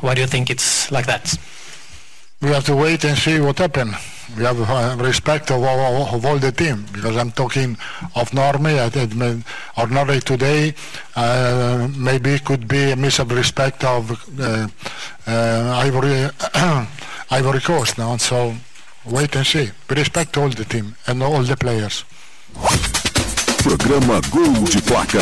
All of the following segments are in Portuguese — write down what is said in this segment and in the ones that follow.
Why do you think it's like that? We have to wait and see what happens. We have respect of all the team, because I'm talking of Norway, or Norway today, maybe it could be a miss of respect of Ivory Coast now, so wait and see. We respect all the team and all the players. Programa Gol de Placa.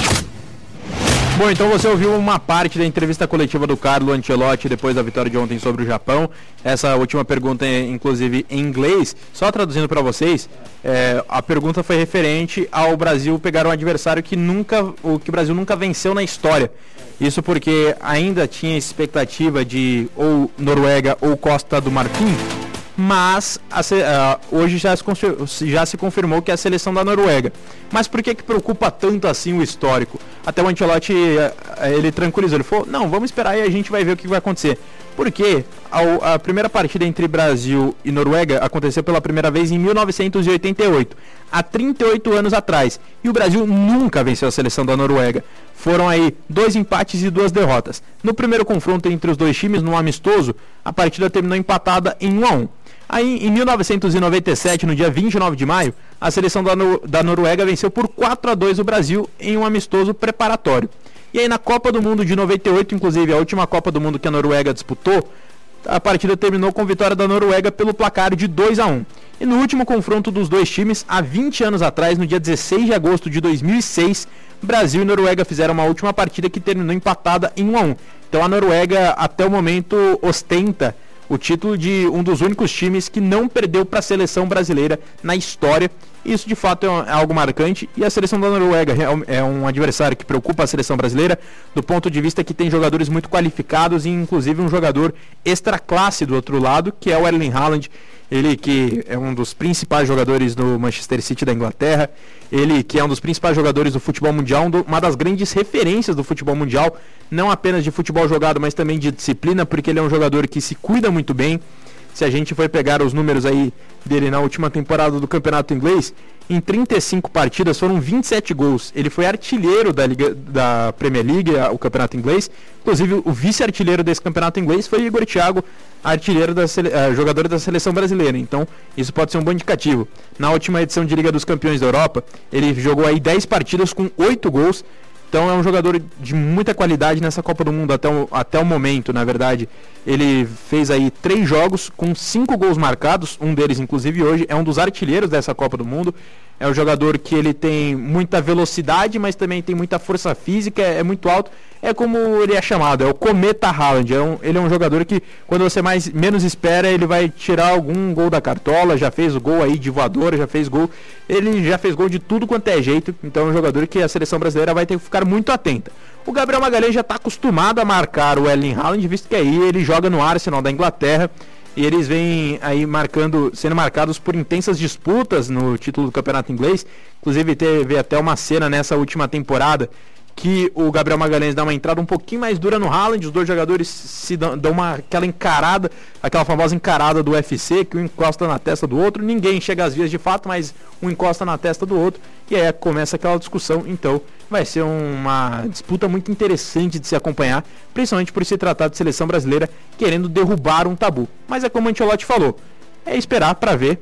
Bom, então você ouviu uma parte da entrevista coletiva do Carlo Ancelotti depois da vitória de ontem sobre o Japão. Essa última pergunta é inclusive em inglês. Só traduzindo para vocês, a pergunta foi referente ao Brasil pegar um adversário que o Brasil nunca venceu na história. Isso porque ainda tinha expectativa de ou Noruega ou Costa do Marfim, mas hoje já se confirmou que é a seleção da Noruega. Mas por que preocupa tanto assim o histórico? Até o Ancelotti, ele tranquilizou, ele falou, não, vamos esperar e a gente vai ver o que vai acontecer. Porque a primeira partida entre Brasil e Noruega aconteceu pela primeira vez em 1988, há 38 anos atrás, e o Brasil nunca venceu a seleção da Noruega. Foram aí 2 empates e 2 derrotas. No primeiro confronto entre os dois times, no amistoso, a partida terminou empatada em 1-1. Aí, em 1997, no dia 29 de maio, a seleção da Noruega venceu por 4-2 o Brasil em um amistoso preparatório. E aí, na Copa do Mundo de 98, inclusive a última Copa do Mundo que a Noruega disputou, a partida terminou com vitória da Noruega pelo placar de 2-1. E no último confronto dos dois times, há 20 anos atrás, no dia 16 de agosto de 2006, Brasil e Noruega fizeram uma última partida que terminou empatada em 1-1. Então a Noruega, até o momento, ostenta o título de um dos únicos times que não perdeu para a seleção brasileira na história. Isso de fato é algo marcante, e a seleção da Noruega é um adversário que preocupa a seleção brasileira do ponto de vista que tem jogadores muito qualificados, e inclusive um jogador extra classe do outro lado, que é o Erling Haaland. Ele que é um dos principais jogadores do Manchester City da Inglaterra, ele que é um dos principais jogadores do futebol mundial, uma das grandes referências do futebol mundial, não apenas de futebol jogado, mas também de disciplina, porque ele é um jogador que se cuida muito bem. Se a gente for pegar os números aí dele na última temporada do Campeonato Inglês, em 35 partidas foram 27 gols. Ele foi artilheiro da Premier League, o Campeonato Inglês. Inclusive, o vice-artilheiro desse Campeonato Inglês foi Igor Thiago, artilheiro jogador da seleção brasileira. Então, isso pode ser um bom indicativo. Na última edição de Liga dos Campeões da Europa, ele jogou aí 10 partidas com 8 gols. Então é um jogador de muita qualidade nessa Copa do Mundo até o momento, na verdade. Ele fez aí 3 jogos com 5 gols marcados, um deles inclusive hoje, é um dos artilheiros dessa Copa do Mundo. É um jogador que ele tem muita velocidade, mas também tem muita força física, é muito alto. É como ele é chamado, é o Cometa Haaland. Ele é um jogador que, quando você menos espera, ele vai tirar algum gol da cartola. Já fez o gol aí de voadora, já fez gol. Ele já fez gol de tudo quanto é jeito. Então é um jogador que a seleção brasileira vai ter que ficar muito atenta. O Gabriel Magalhães já está acostumado a marcar o Erling Haaland, visto que aí ele joga no Arsenal da Inglaterra. E eles vêm aí sendo marcados por intensas disputas no título do Campeonato Inglês. Inclusive teve até uma cena nessa última temporada que o Gabriel Magalhães dá uma entrada um pouquinho mais dura no Haaland. Os dois jogadores se dão aquela encarada, aquela famosa encarada do UFC, que um encosta na testa do outro. Ninguém chega às vias de fato, mas um encosta na testa do outro, e aí começa aquela discussão. Então vai ser uma disputa muito interessante de se acompanhar, principalmente por se tratar de seleção brasileira querendo derrubar um tabu. Mas é como o Ancelotti falou, é esperar para ver,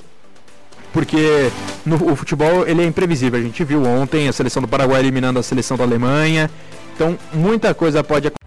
porque o futebol ele é imprevisível. A gente viu ontem a seleção do Paraguai eliminando a seleção da Alemanha, então muita coisa pode acontecer.